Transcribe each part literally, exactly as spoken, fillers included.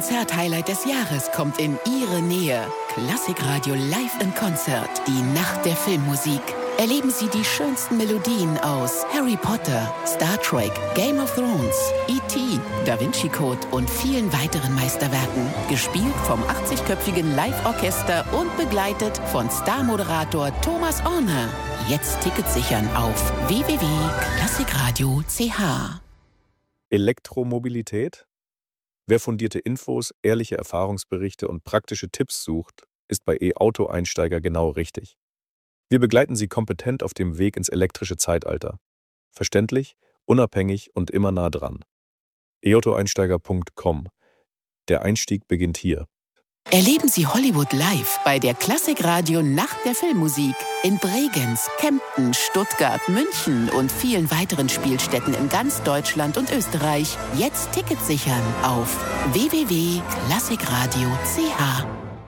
Konzert-Highlight des Jahres kommt in Ihre Nähe. Klassikradio Live in Konzert. Die Nacht der Filmmusik. Erleben Sie die schönsten Melodien aus Harry Potter, Star Trek, Game of Thrones, E T, Da Vinci Code und vielen weiteren Meisterwerken. Gespielt vom achtzigköpfigen Live-Orchester und begleitet von Star-Moderator Thomas Orner. Jetzt Tickets sichern auf w w w punkt klassikradio punkt c h. Elektromobilität? Wer fundierte Infos, ehrliche Erfahrungsberichte und praktische Tipps sucht, ist bei E-Auto-Einsteiger genau richtig. Wir begleiten Sie kompetent auf dem Weg ins elektrische Zeitalter. Verständlich, unabhängig und immer nah dran. e auto einsteiger punkt com. Der Einstieg beginnt hier. Erleben Sie Hollywood live bei der Klassikradio Nacht der Filmmusik in Bregenz, Kempten, Stuttgart, München und vielen weiteren Spielstätten in ganz Deutschland und Österreich. Jetzt Tickets sichern auf w w w punkt klassikradio punkt c h.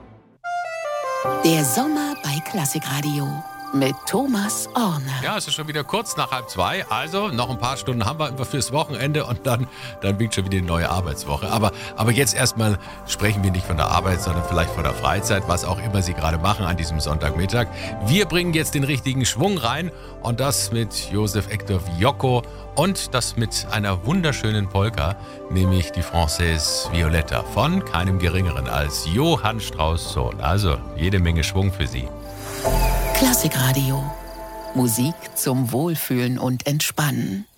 Der Sommer bei Klassikradio mit Thomas Orner. Ja, es ist schon wieder kurz nach halb zwei, also noch ein paar Stunden haben wir fürs Wochenende und dann, dann winkt schon wieder eine neue Arbeitswoche. Aber, aber jetzt erstmal sprechen wir nicht von der Arbeit, sondern vielleicht von der Freizeit, was auch immer Sie gerade machen an diesem Sonntagmittag. Wir bringen jetzt den richtigen Schwung rein und das mit Josef Hector Fiocco und das mit einer wunderschönen Polka, nämlich die Française Violetta von keinem Geringeren als Johann Strauss Sohn. Also jede Menge Schwung für Sie. Klassikradio. Musik zum Wohlfühlen und Entspannen.